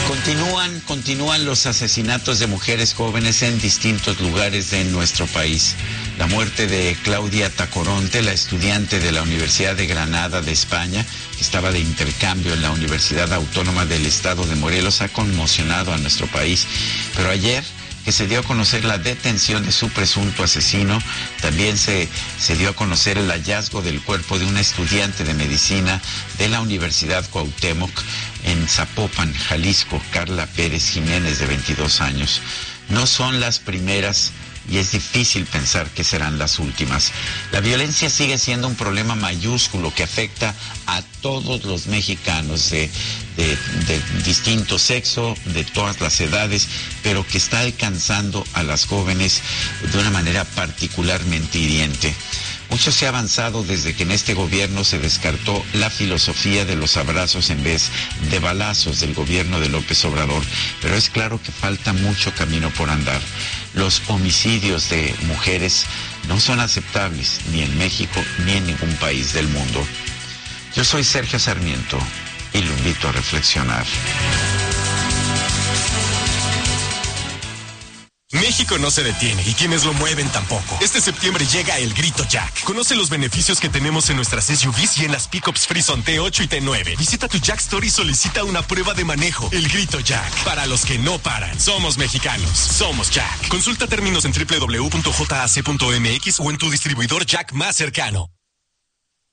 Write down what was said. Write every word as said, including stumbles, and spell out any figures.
Continúan, continúan los asesinatos de mujeres jóvenes en distintos lugares de nuestro país. La muerte de Claudia Tacoronte, la estudiante de la Universidad de Granada de España, que estaba de intercambio en la Universidad Autónoma del Estado de Morelos, ha conmocionado a nuestro país. Pero ayer, que se dio a conocer la detención de su presunto asesino, también se, se dio a conocer el hallazgo del cuerpo de una estudiante de medicina de la Universidad Cuauhtémoc en Zapopan, Jalisco, Carla Pérez Jiménez, de veintidós años. No son las primeras y es difícil pensar que serán las últimas. La violencia sigue siendo un problema mayúsculo que afecta a todos los mexicanos de, de, de distinto sexo, de todas las edades, pero que está alcanzando a las jóvenes de una manera particularmente hiriente. Mucho se ha avanzado desde que en este gobierno se descartó la filosofía de los abrazos en vez de balazos del gobierno de López Obrador, pero es claro que falta mucho camino por andar. Los homicidios de mujeres no son aceptables ni en México ni en ningún país del mundo. Yo soy Sergio Sarmiento y lo invito a reflexionar. México no se detiene y quienes lo mueven tampoco. Este septiembre llega el Grito Jack. Conoce los beneficios que tenemos en nuestras S U Vs y en las pickups Frison T ocho y T nueve. Visita tu Jack Store y solicita una prueba de manejo. El Grito Jack. Para los que no paran. Somos mexicanos. Somos Jack. Consulta términos en doble u doble u doble u punto j a c punto m x o en tu distribuidor Jack más cercano.